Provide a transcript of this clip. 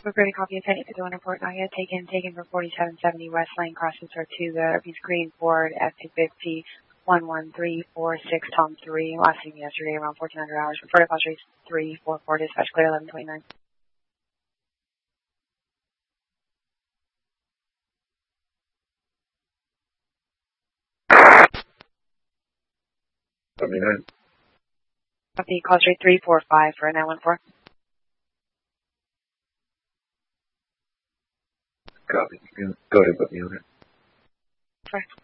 We're pretty copy of Penny to the report not yet taken for 4770 West Lane, crossing Tortuga, East Green, Ford, F250, 11346, Tom 3. Last seen yesterday around 1400 hours. Reported call streets 344, dispatch clear 1129. Copy, call street 345 for 914. Copy. You can go ahead and put me on it. Sure.